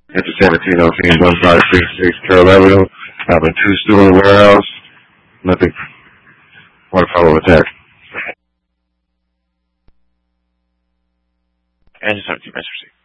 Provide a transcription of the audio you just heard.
Enter 170566 Carroll Avenue. Having 2 still in the warehouse. Nothing. Want to follow attack. Engine 17, Master